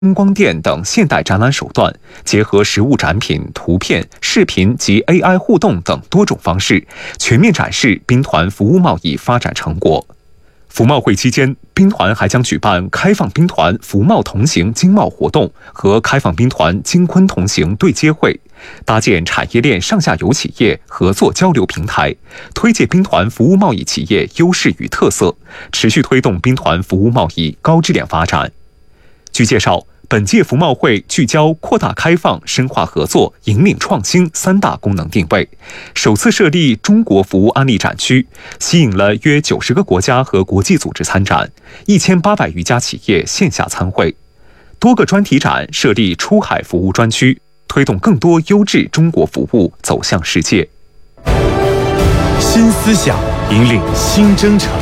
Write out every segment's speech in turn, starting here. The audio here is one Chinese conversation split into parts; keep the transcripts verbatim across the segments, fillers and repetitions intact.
光电等现代展览手段，结合实物展品、图片、视频及 A I 互动等多种方式，全面展示兵团服务贸易发展成果。服贸会期间，兵团还将举办开放兵团服贸同行经贸活动和开放兵团京昆同行对接会，搭建产业链上下游企业合作交流平台，推介兵团服务贸易企业优势与特色，持续推动兵团服务贸易高质量发展。据介绍，本届服贸会聚焦扩大开放、深化合作、引领创新三大功能定位，首次设立中国服务案例展区，吸引了约九十个国家和国际组织参展，一千八百余家企业线下参会。多个专题展设立出海服务专区，推动更多优质中国服务走向世界。 新思想引领新征程。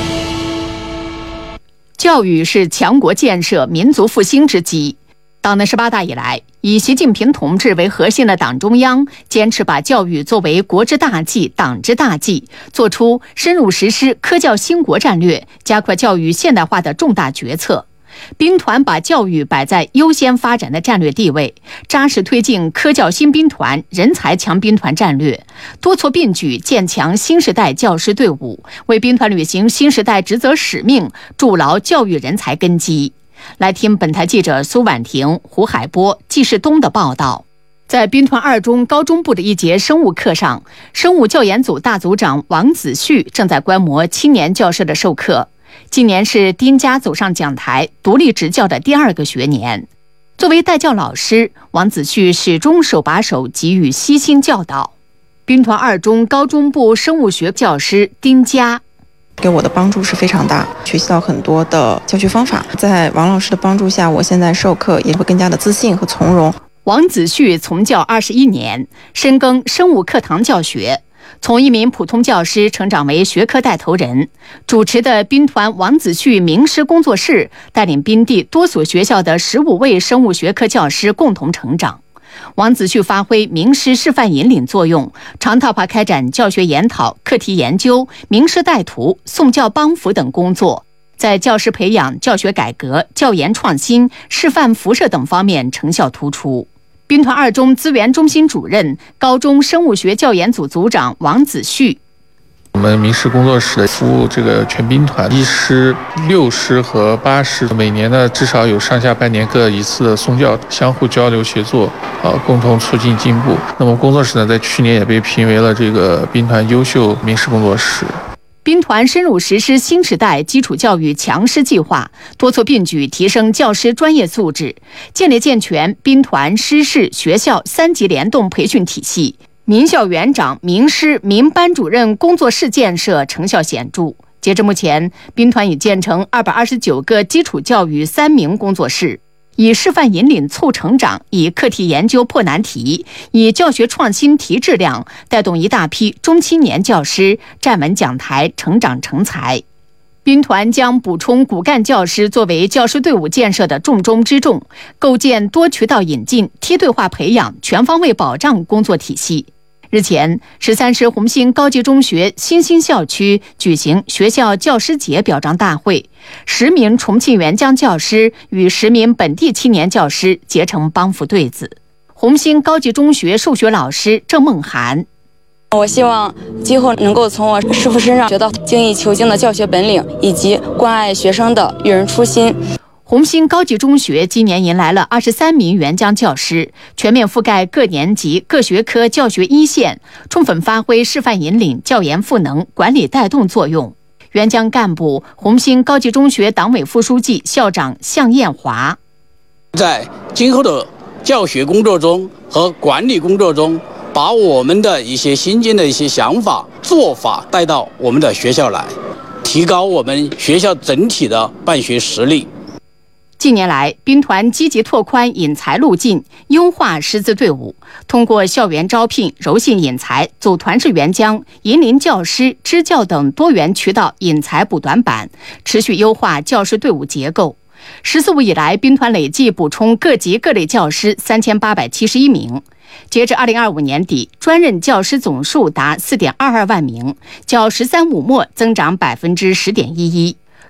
教育是强国建设、民族复兴之基。党的十八大以来，以习近平同志为核心的党中央坚持把教育作为国之大计、党之大计，做出深入实施科教兴国战略、加快教育现代化的重大决策。兵团把教育摆在优先发展的战略地位，扎实推进科教新兵团、人才强兵团战略，多措并举建强新时代教师队伍，为兵团履行新时代职责使命筑牢教育人才根基。来听本台记者苏婉婷、胡海波、季世东的报道。在兵团二中高中部的一节生物课上，生物教研组大组长王子旭正在观摩青年教师的授课。今年是丁家走上讲台独立执教的第二个学年。作为带教老师，王子旭始终手把手给予悉心教导。兵团二中高中部生物学教师丁家给我的帮助是非常大，学习到很多的教学方法。在王老师的帮助下，我现在授课也会更加的自信和从容。 王子旭从教二十一年，深耕生物课堂教学，从一名普通教师成长为学科带头人，主持的兵团王子旭名师工作室带领兵地多所学校的十五位生物学科教师共同成长。王子旭发挥名师示范引领作用，常态化开展教学研讨、课题研究、名师带图、送教帮扶等工作，在教师培养、教学改革、教研创新、示范辐射等方面成效突出。兵团二中资源中心主任、高中生物学教研组组长王子旭： 我们名师工作室服务这个全兵团一师、六师和八师，每年呢至少有上下半年各一次的送教，相互交流协作，呃，共同促进进步。那么工作室呢，在去年也被评为了这个兵团优秀名师工作室。 兵团深入实施新时代基础教育强师计划，多措并举提升教师专业素质，建立健全兵团师事学校三级联动培训体系。民校园长、名师、民班主任工作室建设成效显著。截至目前，兵团已建成二百二十九个基础教育三名工作室，以示范引领促成长，以课题研究破难题，以教学创新提质量，带动一大批中青年教师站稳讲台，成长成才。兵团将补充骨干教师作为教师队伍建设的重中之重，构建多渠道引进、梯队化培养、全方位保障工作体系。日前，十三师红星高级中学新兴校区举行学校教师节表彰大会，十名重庆援疆教师与十名本地青年教师结成帮扶对子。红星高级中学数学老师郑梦涵： 我希望今后能够从我师傅身上学到精益求精的教学本领，以及关爱学生的育人初心。 红星高级中学今年迎来了二十三名援疆教师，全面覆盖各年级各学科教学一线，充分发挥示范引领、教研赋能、管理带动作用。援疆干部红星高级中学党委副书记、校长向艳华： 在今后的教学工作中和管理工作中，把我们的一些新进的一些想法、做法带到我们的学校来，提高我们学校整体的办学实力。 近年来，兵团积极拓宽引才路径，优化师资队伍，通过校园招聘、柔性引才、组团式援疆、引领教师、支教等多元渠道引才补短板，持续优化教师队伍结构。“十四五”以来，兵团累计补充各级各类教师三千八百七十一名。截至二零二五年底，专任教师总数达四点二二万名，较“十三五”末增长百分之十点一一。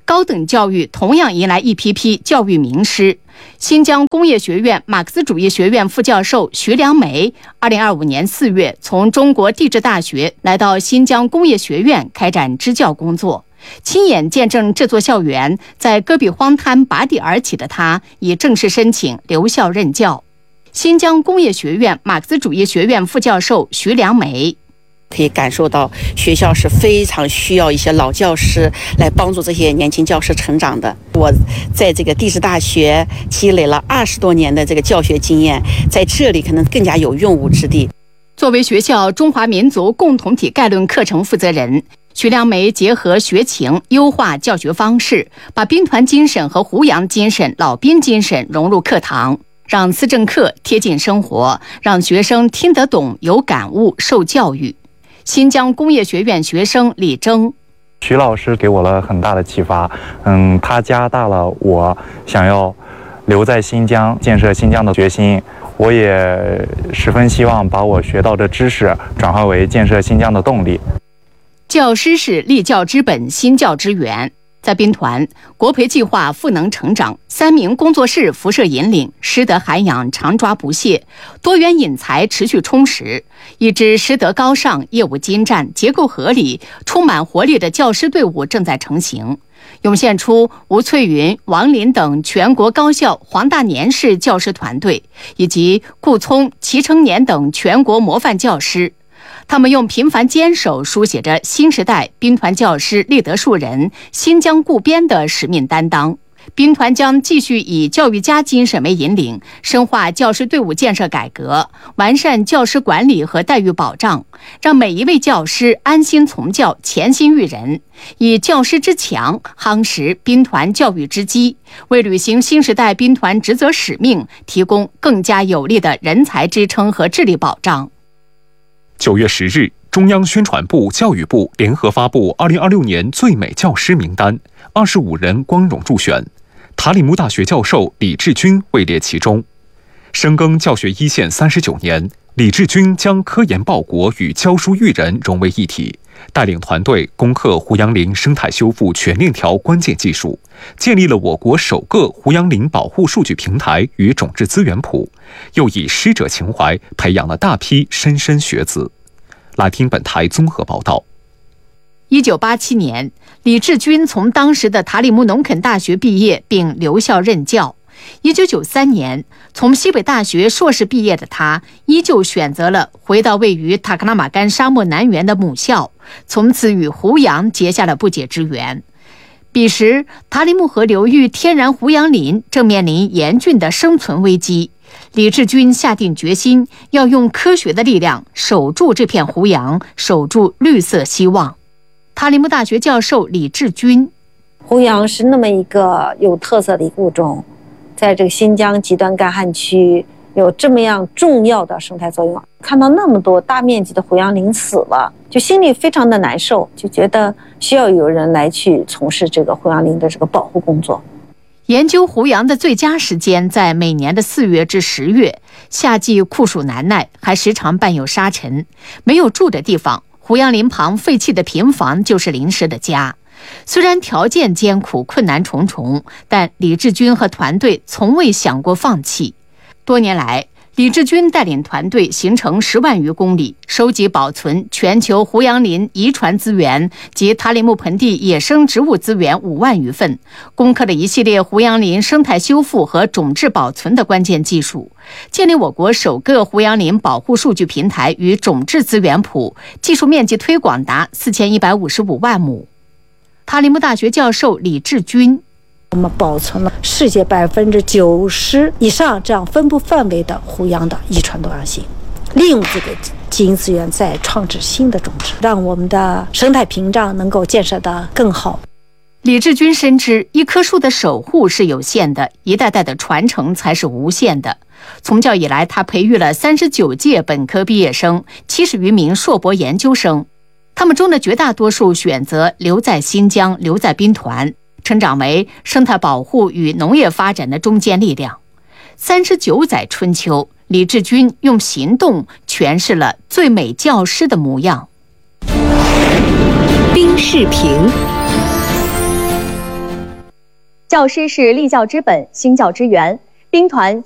高等教育同样迎来一批批教育名师。新疆工业学院马克思主义学院副教授徐良梅，二零二五年四月从中国地质大学来到新疆工业学院开展支教工作，亲眼见证这座校园在戈壁荒滩拔地而起的他，已正式申请留校任教。新疆工业学院马克思主义学院副教授徐良梅。 可以感受到学校是非常需要一些老教师来帮助这些年轻教师成长的。我在这个地质大学积累了二十多年的这个教学经验，在这里可能更加有用武之地。 作为学校中华民族共同体概论课程负责人，徐良梅结合学情优化教学方式，把兵团精神和胡杨精神、老兵精神融入课堂，让思政课贴近生活，让学生听得懂、有感悟、受教育。新疆工业学院学生李征， 徐老师给我了很大的启发，嗯，他加大了我想要留在新疆、建设新疆的决心。我也十分希望把我学到的知识转化为建设新疆的动力。 教师是立教之本，新教之源。在兵团，国培计划赋能成长，三明工作室辐射引领，师德涵养常抓不懈，多元引才持续充实，一支师德高尚、业务精湛、结构合理、充满活力的教师队伍正在成型，涌现出吴翠云、王林等全国高校黄大年式教师团队，以及顾聪、齐成年等全国模范教师。他们用平凡坚守书写着新时代兵团教师立德树人、新疆固边的使命担当。兵团将继续以教育家精神为引领，深化教师队伍建设改革，完善教师管理和待遇保障，让每一位教师安心从教、潜心育人，以教师之强夯实兵团教育之基，为履行新时代兵团职责使命提供更加有力的人才支撑和智力保障。 九月十日，中央宣传部、教育部联合发布二零二六年最美教师名单，二十五人光荣入选，塔里木大学教授李志军位列其中。深耕教学一线三十九年，李志军将科研报国与教书育人融为一体，带领团队攻克胡杨林生态修复全链条关键技术，建立了我国首个胡杨林保护数据平台与种质资源库，又以师者情怀培养了大批莘莘学子。来听本台综合报道。 一九八七年，李志军从当时的塔里木农垦大学毕业并留校任教。一九九三年，从西北大学硕士毕业的他，依旧选择了回到位于塔克拉玛干沙漠南缘的母校，从此与胡杨结下了不解之缘。彼时，塔里木河流域天然胡杨林正面临严峻的生存危机。李志军下定决心，要用科学的力量守住这片胡杨，守住绿色希望。塔里木大学教授李志军， 胡杨是那么一个有特色的一个物种，在这个新疆极端干旱区有这么样重要的生态作用，看到那么多大面积的胡杨林死了，就心里非常的难受，就觉得需要有人来去从事这个胡杨林的这个保护工作。 研究胡杨的最佳时间在每年的四月至十月，夏季酷暑难耐，还时常伴有沙尘，没有住的地方，胡杨林旁废弃的平房就是临时的家。虽然条件艰苦，困难重重，但李志军和团队从未想过放弃。多年来，李志军带领团队行程十万余公里，收集保存全球胡杨林遗传资源及塔里木盆地野生植物资源五万余份，攻克了一系列胡杨林生态修复和种质保存的关键技术，建立我国首个胡杨林保护数据平台与种质资源谱，技术面积推广达四千一百五十五万亩。塔里木大学教授李志军， 我们保存了世界百分之九十以上这样分布范围的胡杨的遗传多样性，利用这个基因资源再创制新的种质，让我们的生态屏障能够建设得更好。 李志军深知，一棵树的守护是有限的，一代代的传承才是无限的。从教以来，他培育了三十九届本科毕业生，七十余名硕博研究生，他们中的绝大多数选择留在新疆，留在兵团，成长为生态保护与农业发展的中坚力量。三十九载春秋，李志军用行动诠释了最美教师的模样。 兵视频， 教师是立教之本，兴教之源，兵团